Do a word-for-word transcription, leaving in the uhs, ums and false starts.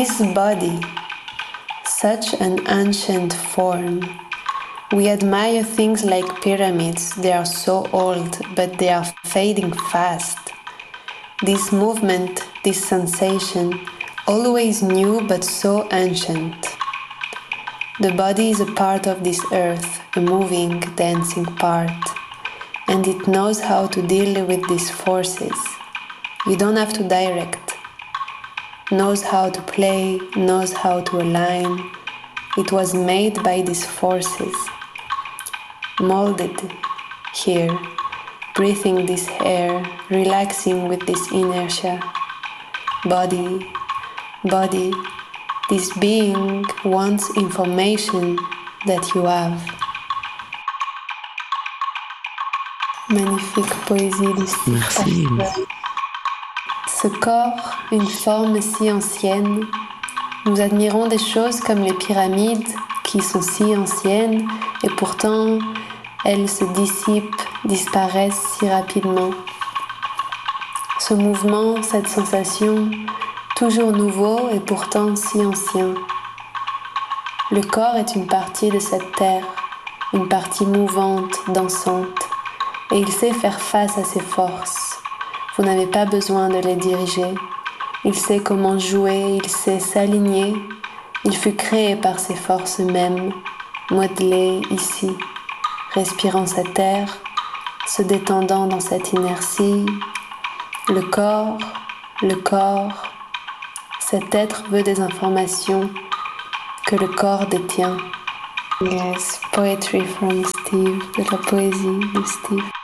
This body, such an ancient form. We admire things like pyramids, they are so old, but they are fading fast. This movement, this sensation, always new but so ancient. The body is a part of this earth, a moving, dancing part, and it knows how to deal with these forces. You don't have to direct. Knows how to play, knows how to align. It was made by these forces, molded here, breathing this air, relaxing with this inertia. Body, body, this being wants information that you have. Magnifique poésie de Steve. Merci. Ce corps, une forme si ancienne, nous admirons des choses comme les pyramides qui sont si anciennes et pourtant elles se dissipent, disparaissent si rapidement. Ce mouvement, cette sensation, toujours nouveau et pourtant si ancien. Le corps est une partie de cette terre, une partie mouvante, dansante, et il sait faire face à ses forces. Vous n'avez pas besoin de les diriger. Il sait comment jouer, il sait s'aligner. Il fut créé par ses forces mêmes, modelé ici, respirant cette terre, se détendant dans cette inertie. Le corps, le corps, cet être veut des informations que le corps détient. Yes, poetry from Steve, de la poésie de Steve.